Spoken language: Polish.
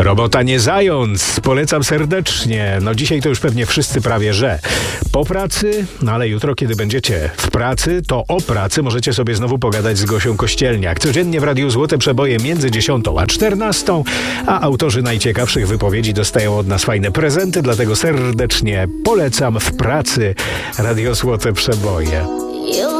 Robota nie zając, polecam serdecznie. No dzisiaj to już pewnie wszyscy prawie, że po pracy, no ale jutro, kiedy będziecie w pracy, to o pracy możecie sobie znowu pogadać z Gosią Kościelniak. Codziennie w Radiu Złote Przeboje między 10 a 14, a autorzy najciekawszych wypowiedzi dostają od nas fajne prezenty, dlatego serdecznie polecam w pracy Radio Złote Przeboje.